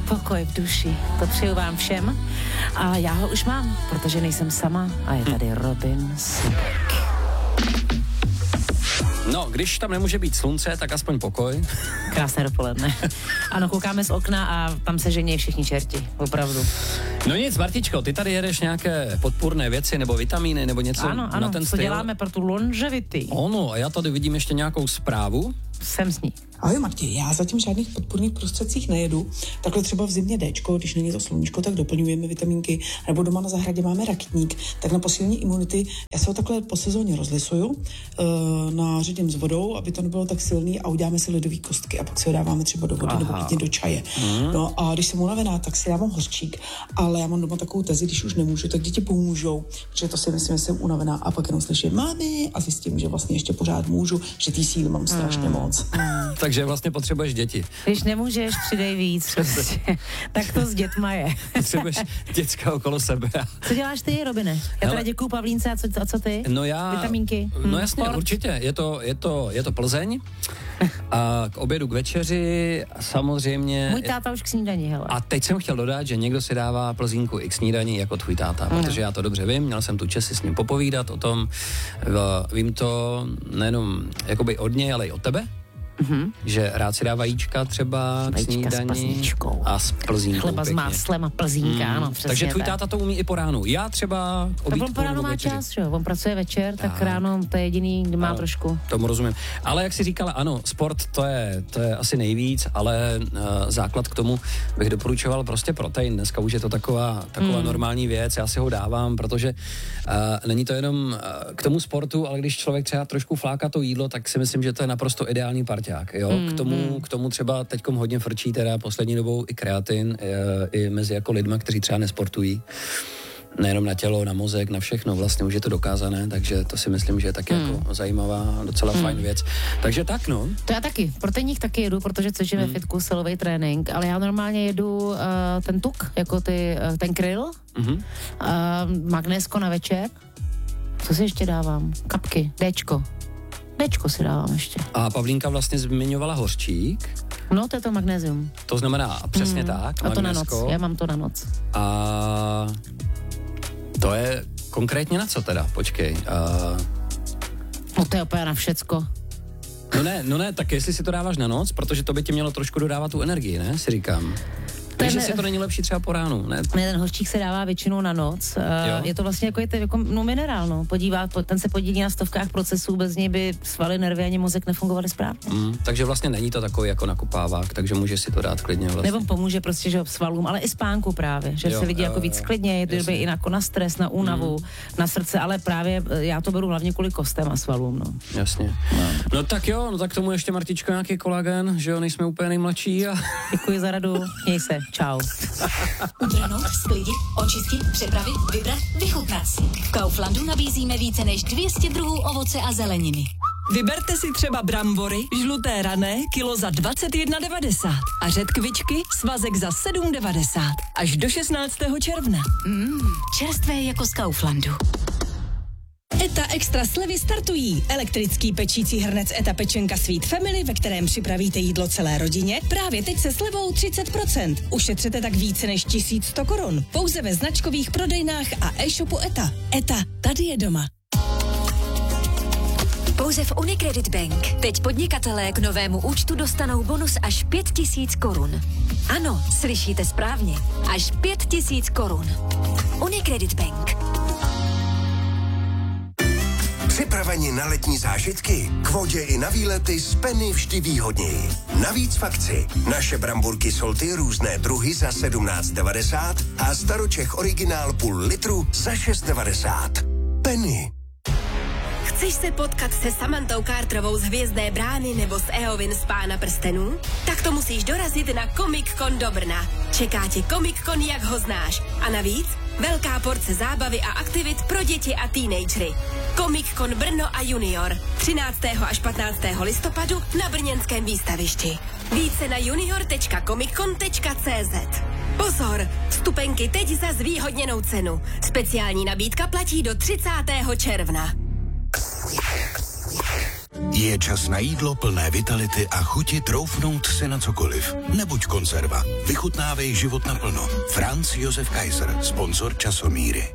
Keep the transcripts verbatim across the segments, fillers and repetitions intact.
pokoj v duši. To přeju vám všem. A já ho už mám, protože nejsem sama a je tady Robin Subek. No, když tam nemůže být slunce, tak aspoň pokoj. Krásné dopoledne. Ano, koukáme z okna a tam se ženějí všichni čerti, opravdu. No nic, Martičko, ty tady jedeš nějaké podpůrné věci nebo vitamíny nebo něco ano, ano, na ten co styl? děláme pro tu longevity. Ono, a já tady vidím ještě nějakou zprávu. Jsem s ní. Ahoj Marti, já zatím žádných podpůrných prostředcích nejedu. Takhle třeba v zimě Dčko, když není to sluníčko, tak doplňujeme vitaminky, nebo doma na zahradě máme rakitník, tak na posílení imunity já se ho takhle po sezóně rozlisuju, uh, naředím s vodou, aby to nebylo tak silný a uděláme si ledové kostky a pak si ho dáváme třeba do vody Aha. nebo klidně do čaje. Hmm. No a když jsem unavená, tak si dávám hořčík, ale já mám doma takovou tezi, když už nemůžu, tak děti pomůžou, protože to si myslím, že jsem unavená a pak jenom slyším mámy a zjistím, že vlastně ještě pořád můžu, že ty síly mám strašně hmm. moc. Hmm. Takže vlastně potřebuješ děti. Když nemůžeš, přidej víc. Prostě. Tak to s dětma je. Potřebuješ děcka okolo sebe. Co děláš ty, Robine? Já teda děkuju Pavlínce, a co, a co ty? No já... Vitamínky? No hm, jasně, sport? určitě. Je to, je to, je to Plzeň. A k obědu, k večeři samozřejmě... Můj táta už k snídani, hele. A teď jsem chtěl dodat, že někdo si dává Plzínku i k snídani jako tvůj táta, no. Protože já to dobře vím, měl jsem tu čest si s ním popovídat o tom. Vím to nejenom jakoby od něj, ale i od tebe. Mm-hmm. Že rád si dává jíčka třeba k snídani a s plzínkou. Chleba pěkně. s máslem a plzínka, mm. ano, přesně. Takže tvůj tak. táta to umí i po ránu. Já třeba k obídku. On po ránu má večeři. čas, že jo? On pracuje večer, tak, tak ráno to je jediný, kdy má ano, trošku. Tomu rozumím. Ale jak jsi říkala, ano, sport to je, to je asi nejvíc, ale uh, základ k tomu bych doporučoval prostě protein. Dneska už je to taková, taková mm. normální věc, já si ho dávám, protože uh, není to jenom uh, k tomu sportu, ale když člověk třeba trošku fláká to jídlo, tak si myslím, že to je naprosto ideální parťák, jo? Mm. K tomu Hmm. K tomu třeba teďkom hodně frčí teda poslední dobou i kreatin, i, i mezi jako lidma, kteří třeba nesportují. Nejenom na tělo, na mozek, na všechno, vlastně už je to dokázané, takže to si myslím, že je taky hmm. jako zajímavá, docela hmm. fajn věc. Takže tak, no. To já taky, proteiník taky jedu, protože cvičím hmm. ve fitku, silový trénink, ale já normálně jedu uh, ten tuk, jako ty, uh, ten kryl, hmm. uh, magnésko na večer, co si ještě dávám? Kapky, Dčko. Dčko si dávám ještě. A Pavlínka vlastně zmiňovala hořčík. No, to je to magnézium. To znamená přesně hmm. tak, a to magnésko. na noc, já mám to na noc. A to je konkrétně na co teda? Počkej. A... No to je úplně na všecko. No ne, no ne, tak jestli si to dáváš na noc, protože to by ti mělo trošku dodávat tu energii, ne, si říkám. Takže si to není lepší třeba po ránu, ne? Ne, ten hořčík se dává většinou na noc. Jo. Je to vlastně jako, je to jako no, minerál, no. Podívá, ten se podílí na stovkách procesů, bez něj by svaly, nervy ani mozek nefungovaly správně. Mm, takže vlastně není to takový jako nakupávák, takže můžeš si to dát klidně vlastně. Nebo pomůže prostě, že svalům, ale i spánku právě, že jo, se lidi jo, jako víc klidně, je to i jako na stres, na únavu, mm. na srdce, ale právě já to beru hlavně kvůli kostem a svalům, no. Jasně. No. no tak jo, no tak tomu ještě Martičko nějaký kolagen, že jo, nejsme úplně nejmladší a... Děkuji za radu, měj se. Čau. Utrhnout, sklidit, očistit, připravit, vybrat, vychutnat si. V Kauflandu nabízíme více než dvě stě druhů ovoce a zeleniny. Vyberte si třeba brambory, žluté rané, kilo za dvacet jedna devadesát a řetkvičky, svazek za sedm devadesát. Až do šestnáctého června. Mmm, čerstvé jako z Kauflandu. Eta Extra slevy startují. Elektrický pečící hrnec Eta Pečenka Sweet Family, ve kterém připravíte jídlo celé rodině, právě teď se slevou třicet procent. Ušetřete tak více než tisíc sto korun. Pouze ve značkových prodejnách a e-shopu Eta. Eta, tady je doma. Pouze v Unicredit Bank. Teď podnikatelé k novému účtu dostanou bonus až pět tisíc korun. Ano, slyšíte správně. Až pět tisíc korun. Unicredit Bank. Připraveni na letní zážitky? K vodě i na výlety z Penny vždy výhodněji. Navíc v akci. Naše bramburky Solty různé druhy za sedmnáct devadesát a Staročech originál půl litru za šest devadesát. Penny. Chceš se potkat se Samantou Carterovou z Hvězdné brány nebo s Eowyn z Pána prstenů? Tak to musíš dorazit na Comic Con do Brna. Čeká tě Comic Con, jak ho znáš. A navíc velká porce zábavy a aktivit pro děti a teenagery. Comic Con Brno a Junior. třináctého až patnáctého listopadu na brněnském výstavišti. Více na junior tečka comiccon tečka cz. Pozor, vstupenky teď za zvýhodněnou cenu. Speciální nabídka platí do třicátého června. Je čas na jídlo plné vitality a chuti troufnout si na cokoliv. Nebuď konzerva. Vychutnávej život naplno. Franz Josef Kaiser, sponzor Časomíry.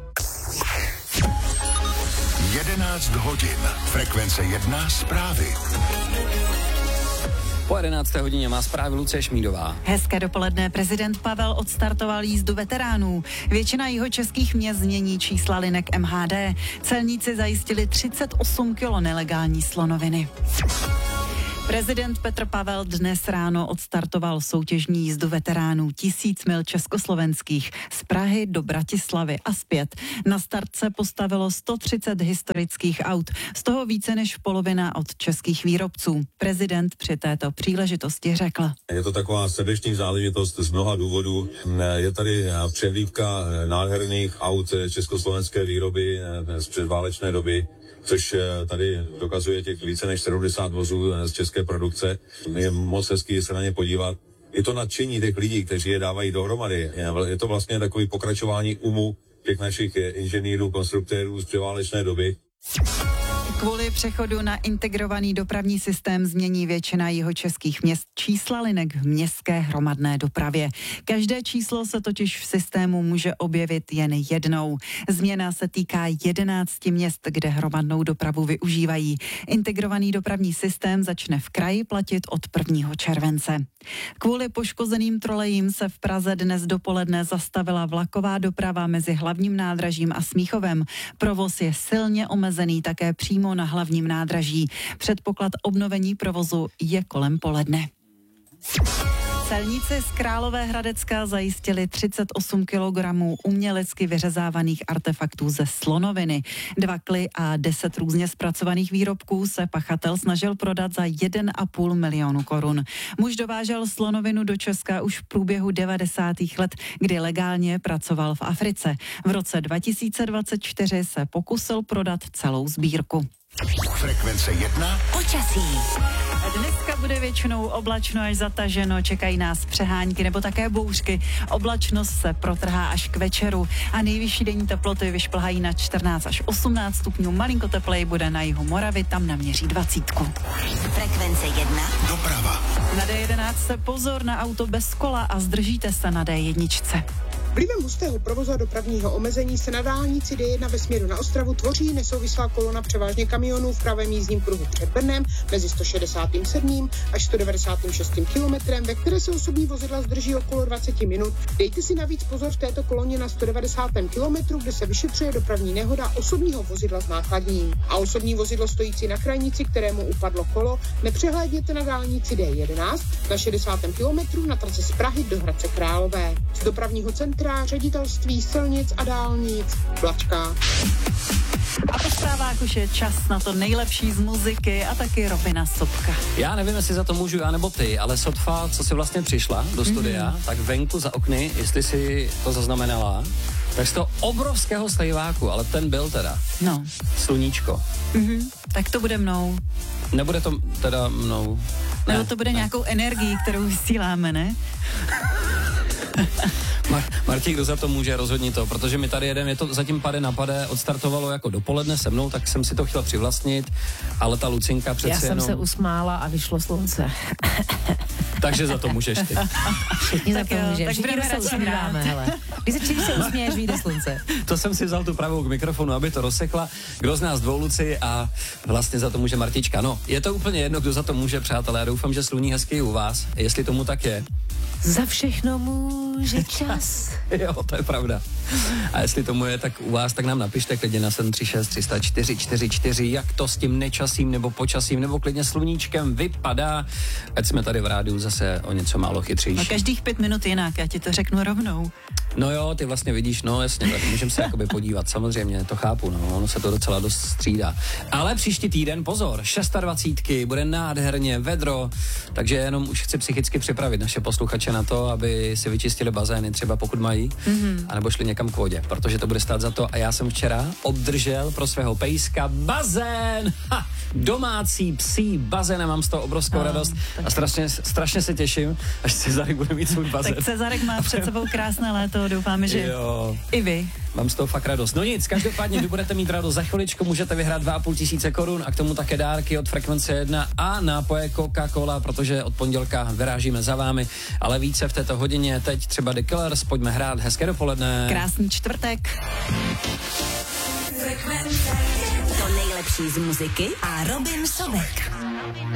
jedenáct hodin. Frekvence jedna zprávy. Po jedenácté hodině má zprávy Lucie Šmídová. Hezké dopoledne. Prezident Pavel odstartoval jízdu veteránů. Většina jihočeských měst změní čísla linek M H D. Celníci zajistili třicet osm kilo nelegální slonoviny. Prezident Petr Pavel dnes ráno odstartoval soutěžní jízdu veteránů tisíc mil československých z Prahy do Bratislavy a zpět. Na start se postavilo sto třicet historických aut, z toho více než polovina od českých výrobců. Prezident při této příležitosti řekl: Je to taková srdeční záležitost z mnoha důvodů. Je tady přehlídka nádherných aut československé výroby z předválečné doby, což tady dokazuje těch více než sedmdesát vozů z české produkce. Je moc hezký se na ně podívat. Je to nadšení těch lidí, kteří je dávají dohromady. Je to vlastně takový pokračování umu těch našich inženýrů, konstruktérů z předválečné doby. Kvůli přechodu na integrovaný dopravní systém změní většina jihočeských měst čísla linek v městské hromadné dopravě. Každé číslo se totiž v systému může objevit jen jednou. Změna se týká jedenácti měst, kde hromadnou dopravu využívají. Integrovaný dopravní systém začne v kraji platit od prvního července. Kvůli poškozeným trolejím se v Praze dnes dopoledne zastavila vlaková doprava mezi hlavním nádražím a Smíchovem. Provoz je silně omezený také přímo na hlavním nádraží. Předpoklad obnovení provozu je kolem poledne. Celníci z Královéhradecka zajistili třicet osm kilogramů umělecky vyřezávaných artefaktů ze slonoviny. Dva kly a deset různě zpracovaných výrobků se pachatel snažil prodat za jeden a půl milionu korun. Muž dovážel slonovinu do Česka už v průběhu devadesátých let, kdy legálně pracoval v Africe. V roce dva tisíce dvacet čtyři se pokusil prodat celou sbírku. Frekvence jedna. Počasí. Dneska bude většinou oblačno až zataženo, čekají nás přehánky nebo také bouřky. Oblačnost se protrhá až k večeru a nejvyšší denní teploty vyšplhají na čtrnáct až osmnáct stupňů. Malinko tepleji bude na jihu Moravy, tam naměří dvacítku. Frekvence jedna. Doprava. Na D jedenáct se pozor na auto bez kola a zdržíte se na D jedna. Vlivem hustého provozu a dopravního omezení se na dálnici D jedna ve směru na Ostravu tvoří nesouvislá kolona převážně kamionů v pravém jízdním pruhu před Brnem mezi sto šedesát sedm až sto devadesát šest kilometrem, ve které se osobní vozidla zdrží okolo dvacet minut. Dejte si navíc pozor v této koloně na sto devadesát kilometrů, kde se vyšetřuje dopravní nehoda osobního vozidla s nákladním. A osobní vozidlo stojící na krajnici, kterému upadlo kolo, nepřehlédněte na dálnici D jedenáct na šedesát kilometrů na trase z Prahy do Hradce Králové. Z dopravního centra Ředitelství silnic a dálnic Blačka. A po zprávách už je čas na to nejlepší z muziky a taky Robina Sobka. Já nevím, jestli za to můžu já nebo ty, ale sotva, co si vlastně přišla do studia, mm-hmm. tak venku za okny, jestli si to zaznamenala, tak z toho obrovského slejváku, ale ten byl teda. No. Sluníčko. Mm-hmm. Tak to bude mnou. Nebude to teda mnou. Ne, Nebo to bude ne. nějakou energií, kterou vysíláme, ne? Mar- Marti, kdo za to může, rozhodni to, protože my tady jedeme, je to zatím pade na pade, odstartovalo jako dopoledne se mnou, tak jsem si to chtěl přivlastnit, ale ta Lucinka přece Já jsem jenom... se usmála a vyšlo slunce. Takže za to můžeš ty. Všichni za to můžeme, tak všichni se usmíváme, hele. Když se, když se usměješ, vyjde slunce. To jsem si vzal tu pravou k mikrofonu, aby to rozsekla. Kdo z nás dvou, Luci, a vlastně za to může Martička. No, je to úplně jedno, kdo za to může, přátelé. Já doufám, že sluní hezky u vás, jestli tomu tak je. Za všechno může čas. Jo, to je pravda. A jestli tomu je tak u vás, tak nám napište klidně na sedm tři šest tři nula čtyři čtyři čtyři, jak to s tím nečasím nebo počasím nebo klidně sluníčkem vypadá. Ať jsme tady v rádiu zase o něco málo chytřejší. A každých pět minut jinak, já ti to řeknu rovnou. No jo, ty vlastně vidíš, no jasně, tak můžeme se jakoby podívat, samozřejmě, to chápu, no, ono se to docela dost střídá. Ale příští týden, pozor, dvacítky šest, bude nádherně, vedro, takže jenom už chci psychicky připravit naše posluchače posluchače na to, aby si vyčistili bazény, třeba pokud mají, mm-hmm. anebo šli někam k vodě, protože to bude stát za to. A já jsem včera obdržel pro svého pejska bazén! Ha! Domácí psí bazén, mám z toho obrovskou no, radost a strašně, strašně se těším, až Cezarek bude mít svůj bazén. Tak Cezarek má před sebou krásné léto, doufáme, že jo. I vy. Mám z toho fakt radost. No nic, každopádně vy budete mít radost za chviličku, můžete vyhrát dva a půl tisíce korun a k tomu také dárky od Frekvence jedna a nápoje Coca-Cola, protože od pondělka vyrážíme za vámi, ale více v této hodině. Teď třeba The Killers, pojďme hrát, hezké dopoledne. Krásný čtvrtek. To nejlepší z muziky a Robin Sobek.